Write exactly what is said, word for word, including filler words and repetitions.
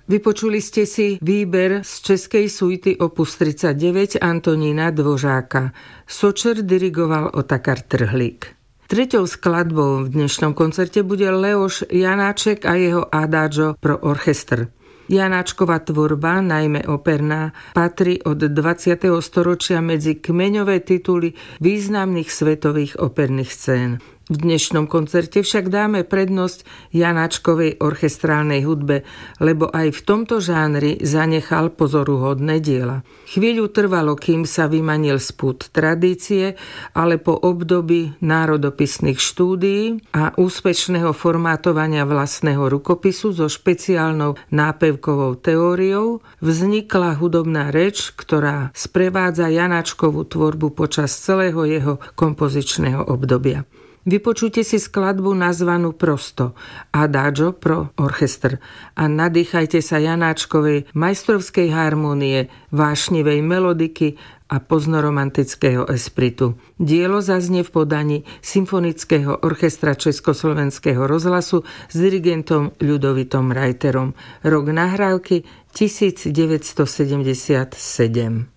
Vypočuli ste si výber z českej suity opus tridsaťdeväť Antonína Dvořáka. Sočer dirigoval Otakar Trhlík. Treťou skladbou v dnešnom koncerte bude Leoš Janáček a jeho Adagio pro orchestr. Janáčková tvorba, najmä operná, patrí od dvadsiateho storočia medzi kmeňové tituly významných svetových operných scén. V dnešnom koncerte však dáme prednosť Janáčkovej orchestrálnej hudbe, lebo aj v tomto žánri zanechal pozoruhodné diela. Chvíľu trvalo, kým sa vymanil z pút tradície, ale po období národopisných štúdií a úspešného formátovania vlastného rukopisu so špeciálnou nápevkovou teóriou vznikla hudobná reč, ktorá sprevádza Janáčkovú tvorbu počas celého jeho kompozičného obdobia. Vypočujte si skladbu nazvanú prosto Adagio pro orchestr a nadýchajte sa Janáčkovej majstrovskej harmónie, vášnivej melodiky a poznoromantického espritu. Dielo zaznie v podaní Symfonického orchestra Československého rozhlasu s dirigentom Ľudovitom Reiterom. Rok nahrávky devätnásťsedemdesiatsedem.